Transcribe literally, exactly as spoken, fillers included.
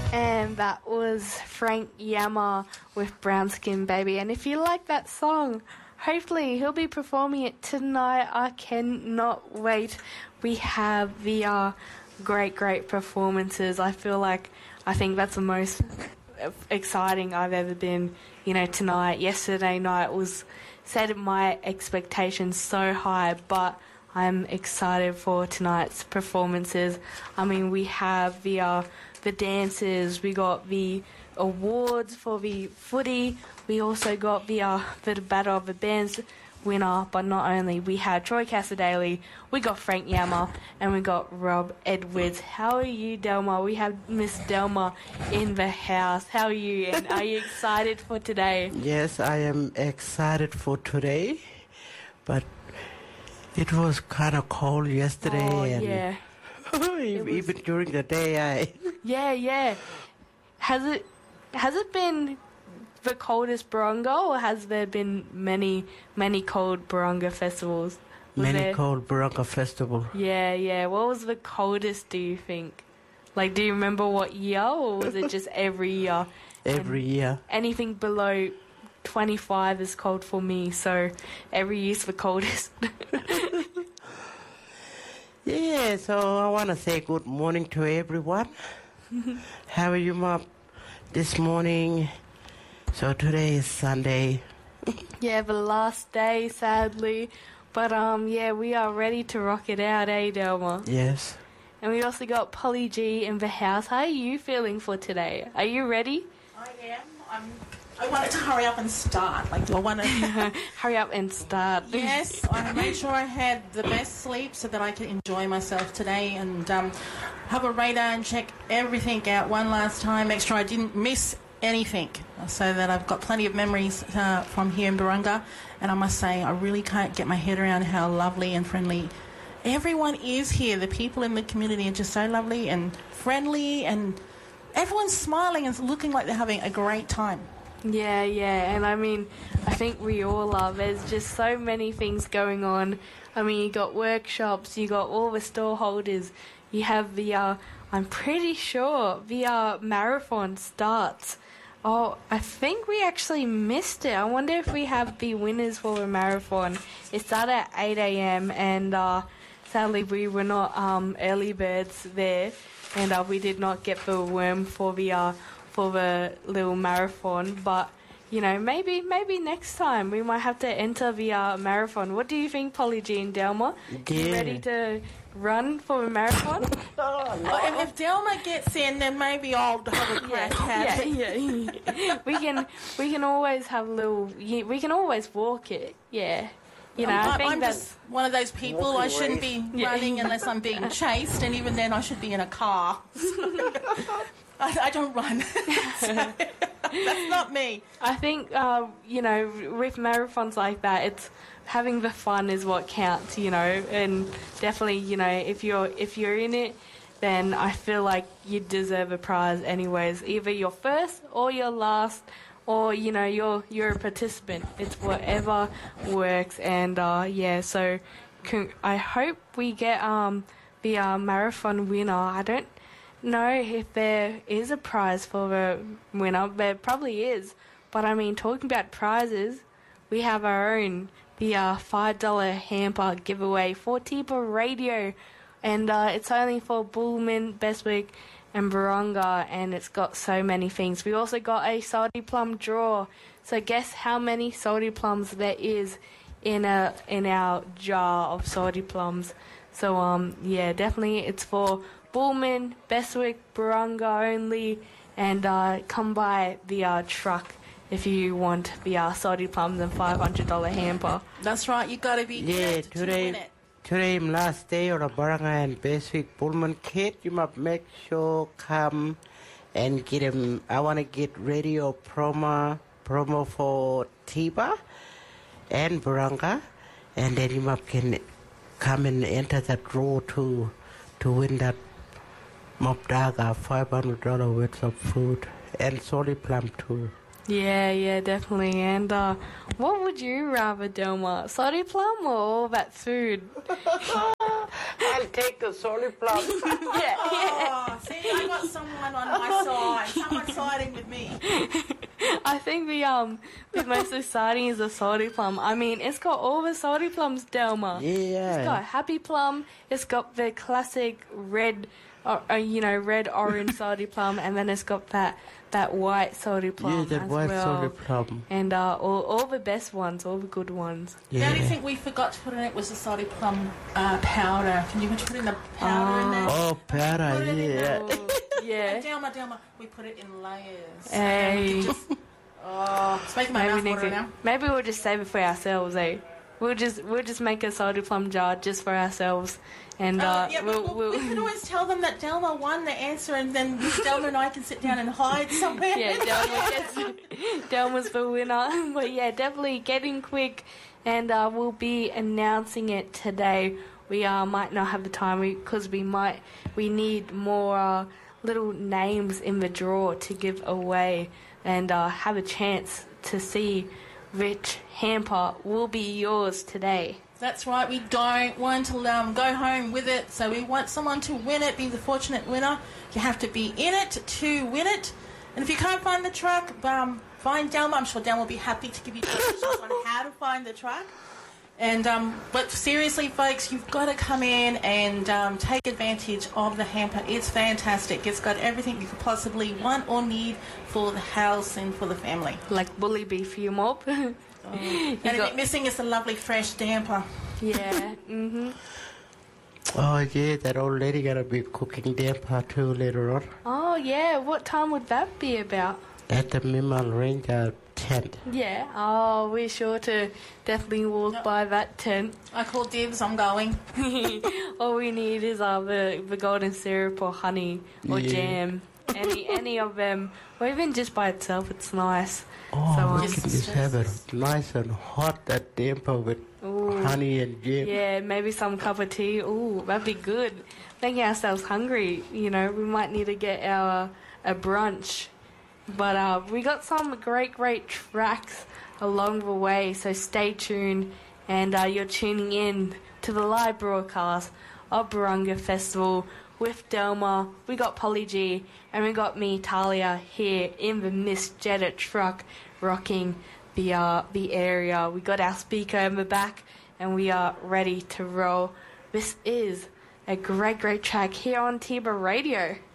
And that was Frank Yama with Brown Skin Baby. And if you like that song, hopefully he'll be performing it tonight. I cannot wait. We have the uh, great, great performances. I feel like I think that's the most exciting I've ever been, you know, tonight. Yesterday night was set my expectations so high, but I'm excited for tonight's performances. I mean, we have the uh, the dances, we got the awards for the footy, we also got the uh, the Battle of the Bands winner, but not only, we had Troy Casadale, we got Frank Yama, and we got Rob Edwards. How are you, Delma? We have Miss Delma in the house. How are you? And are you excited for today? Yes, I am excited for today, but it was kind of cold yesterday. Oh, and yeah. even was... during the day, I... Yeah, yeah. Has it, has it been the coldest Barunga, or has there been many, many cold Barunga festivals? Was many there... cold Barunga festival. Yeah, yeah. What was the coldest, do you think? Like, do you remember what year, or was it just every year? Every and year. Anything below twenty-five is cold for me, so every year's the coldest. Yeah, so I want to say good morning to everyone. How are you, Mom, this morning? So today is Sunday. Yeah, the last day, sadly. But, um, yeah, we are ready to rock it out, eh, Delma? Yes. And we also got Polly G in the house. How are you feeling for today? Are you ready? I am. I'm... I wanted to hurry up and start. Like, I want to hurry up and start. Yes, I made sure I had the best sleep so that I could enjoy myself today and um, have a radar and check everything out one last time. Make sure I didn't miss anything, so that I've got plenty of memories uh, from here in Barunga. And I must say, I really can't get my head around how lovely and friendly everyone is here. The people in the community are just so lovely and friendly, and everyone's smiling and looking like they're having a great time. Yeah, yeah, and I mean, I think we all are. There's just so many things going on. I mean, you got workshops, you got all the store holders, you have the, uh, I'm pretty sure the uh, marathon starts. Oh, I think we actually missed it. I wonder if we have the winners for the marathon. It started at eight a.m. and uh, sadly we were not um, early birds there, and uh, we did not get the worm for the uh, for the little marathon, but you know, maybe maybe next time we might have to enter the uh, marathon. What do you think, Polly G and Delma? Yeah. You ready to run for a marathon? oh, no. if, if Delma gets in, then maybe I'll have a crack yeah, at yeah, it. yeah. we can we can always have a little. We can always walk it. Yeah. You know, I'm, I think I'm that's just one of those people. I shouldn't be yeah. running unless I'm being chased, and even then, I should be in a car. I, I don't run. So, that's not me. I think, uh, you know, with marathons like that, it's having the fun is what counts, you know, and definitely, you know, if you're if you're in it, then I feel like you deserve a prize anyways. Either you're first or you're last, or, you know, you're you're a participant. It's whatever works, and uh, yeah, so con- I hope we get um the uh, marathon winner. I don't know if there is a prize for the winner. There probably is, but I mean, talking about prizes, we have our own, the uh, five dollar hamper giveaway for Tiba Radio, and uh, it's only for Bullman, Bestwick and Barunga, and it's got so many things. We also got a salty plum draw, so guess how many salty plums there is in a in our jar of salty plums. So um yeah, definitely it's for Bullman, Bestwick, Barunga only, and uh, come by the uh, truck if you want the uh, salty plums and five hundred dollar hamper. That's right, you got to be yeah, to today, win it. Today last day of the Barunga and Bestwick Pullman kit. You must make sure come and get them. I want to get radio promo promo for Tiba and Barunga, and then you must can come and enter that draw to to win that Mopdaga five hundred dollars worth of food and salty plum too. Yeah, yeah, definitely. And uh, what would you rather, Delma? Salty plum or all that food? I'll take the salty plum. yeah, yeah. Oh, see, I got someone on my side. siding with me. I think the um the most exciting is the salty plum. I mean, it's got all the salty plums, Delma. Yeah. It's got happy plum. It's got the classic red, uh, uh, you know, red orange salty plum, and then it's got that that white salty plum Yeah, that as white well. salty plum. And uh, all all the best ones, all the good ones. The only thing we forgot to put in it was the salty plum uh, powder. Can you put in the powder in there? Oh, powder, Put it in yeah. Oh, yeah. Delma, Delma, we put it in layers. Hey. So then we can just, oh, it's making my Maybe, mouth we water need to- now. maybe we'll just save it for ourselves, eh? We'll just we'll just make a salty plum jar just for ourselves, and uh, Uh, yeah, we'll, we, we'll, we, we could always tell them that Delma won the answer, and then Delma and I can sit down and hide somewhere. yeah, Delma gets Delma's the winner. But yeah, definitely getting quick, and uh, we'll be announcing it today. We uh, might not have the time because we might we need more uh, little names in the draw to give away, and uh, have a chance to see which hamper will be yours today. That's right. We don't want to um, go home with it, so we want someone to win it, be the fortunate winner. You have to be in it to win it. And if you can't find the truck, um, find Delma. I'm sure Delma will be happy to give you directions on how to find the truck. And um, but seriously, folks, you've got to come in and um, take advantage of the hamper. It's fantastic. It's got everything you could possibly want or need for the house and for the family. Like bully beef, you mob. Oh. And a got- bit missing is the lovely fresh damper. Yeah. Mhm. Oh, yeah, that old lady gonna be cooking damper too later on. Oh yeah. What time would that be about? At the Mimal Ranger tent. Yeah. Oh, we're sure to definitely walk Yep. by that tent. I call dibs. I'm going. All we need is uh, the the golden syrup or honey or Yeah. jam. Any any of them, or even just by itself, it's nice. Oh, So, we um, can just have it nice and hot, that damper with Ooh. honey and jam. Yeah, maybe some cup of tea. Ooh, that'd be good. Making ourselves hungry. You know, we might need to get our a brunch. But uh, we got some great, great tracks along the way. So stay tuned, and uh, you're tuning in to the live broadcast of Barunga Festival with Delma. We got Polly G, and we got me, Talia, here in the Miss Jetta truck, rocking the uh, the area. We got our speaker in the back, and we are ready to roll. This is a great, great track here on Tiba Radio.